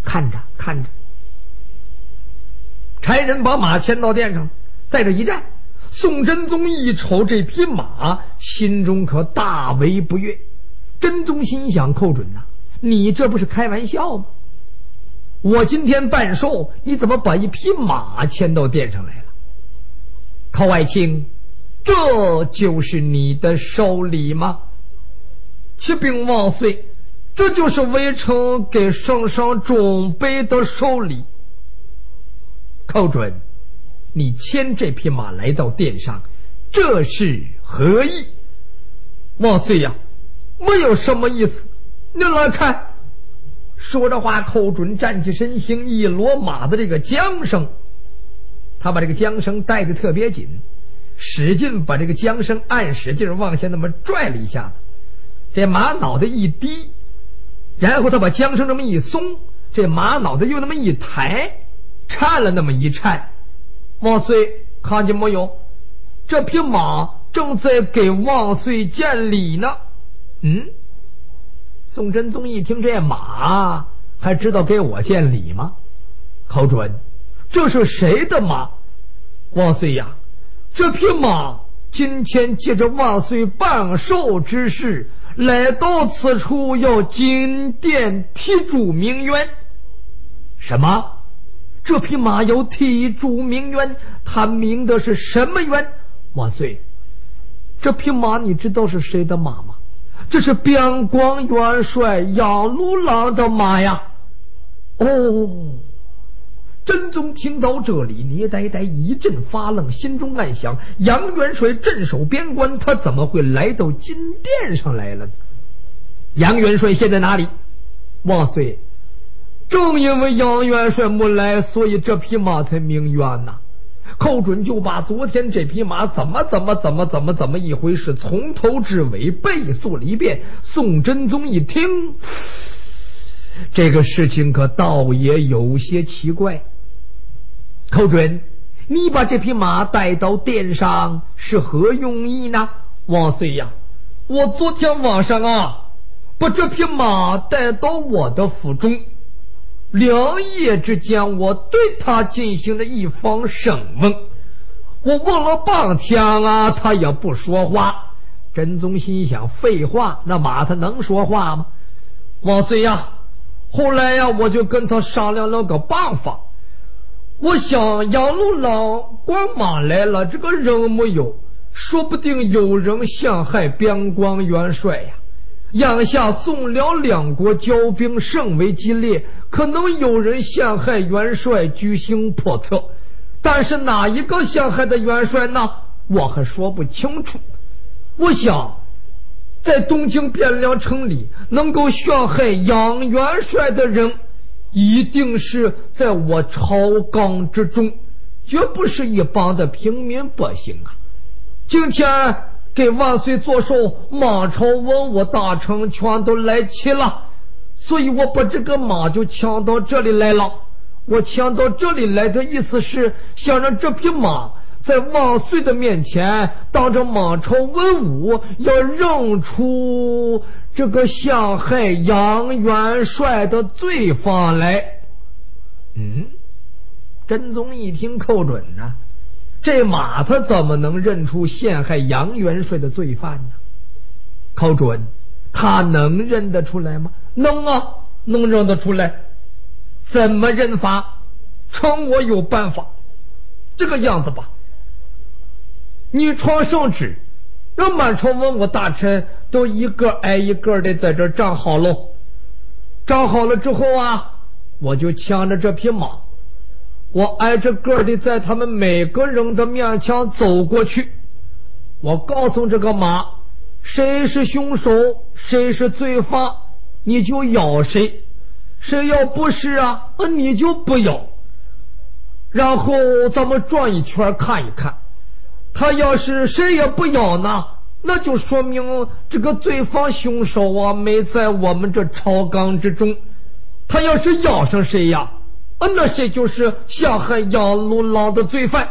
看着看着，差人把马牵到殿上，在这一站，宋真宗一瞅这匹马，心中可大为不悦。真宗心想：寇准呐，你这不是开玩笑吗？我今天办寿，你怎么把一匹马牵到殿上来了？寇爱卿，这就是你的寿礼吗？启禀万岁，这就是微臣给圣上准备的寿礼。寇准，你牵这匹马来到殿上，这是何意？万岁呀，没有什么意思，你来看。说着话，寇准站起身形，一落马的这个缰绳，他把这个缰绳带得特别紧，使劲把这个缰绳按使劲往下那么拽了一下子，这马脑袋一低，然后他把缰绳这么一松，这马脑袋又那么一抬，颤了那么一颤。万岁看见没有，这匹马正在给万岁见礼呢。宋真宗一听，这马还知道给我见礼吗？寇准，这是谁的马？万岁呀，这匹马今天借着万岁办寿之事，来到此处要进殿提主鸣冤。什么？这匹马要提主鸣冤？他鸣的是什么冤？万岁，这匹马你知道是谁的马吗？这是边光元帅杨鲁郎的马呀！哦，真宗听到这里，捏呆呆，一阵发愣，心中暗想：杨元帅镇守边关，他怎么会来到金殿上来了呢？杨元帅现在哪里？万岁，正因为杨元帅没来，所以这匹马才鸣冤呐。寇准就把昨天这匹马怎么一回事，从头至尾背述了一遍。宋真宗一听，这个事情可倒也有些奇怪。寇准，你把这匹马带到殿上是何用意呢？万岁呀，我昨天晚上把这匹马带到我的府中，2夜之间，我对他进行了一番审问，我问了半天他也不说话。真宗心想：废话，那马他能说话吗？万岁呀，后来我就跟他商量了个办法。我想杨鲁郎关马来了，这个人没有，说不定有人陷害边关元帅呀。眼下宋辽2国交兵甚为激烈，可能有人陷害元帅居心叵测，但是哪一个陷害的元帅呢？我还说不清楚。我想在东京汴梁城里能够陷害杨元帅的人，一定是在我朝纲之中，绝不是一般的平民百姓啊。今天给万岁做寿，满朝文武大臣全都来齐了，所以我把这个马就抢到这里来了。我抢到这里来的意思是想让这匹马在万岁的面前，当着满朝文武要认出这个陷害杨元帅的罪犯来。真宗一听，寇准呢，这马他怎么能认出陷害杨元帅的罪犯呢？寇准，他能认得出来吗？能能认得出来。怎么认法？臣我有办法。这个样子吧，你传圣旨，让满朝文武大臣都一个挨一个的在这站好喽。站好了之后我就抢着这匹马，我挨着个的在他们每个人的面前走过去。我告诉这个马，谁是凶手，谁是罪犯，你就咬谁，谁要不是你就不咬。然后咱们转一圈看一看，他要是谁也不咬呢，那就说明这个罪犯凶手没在我们这朝纲之中。他要是咬上谁那谁就是陷害杨鲁郎的罪犯。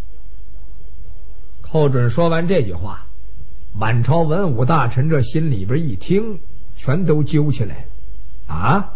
寇准说完这句话，满朝文武大臣这心里边一听，全都揪起来了。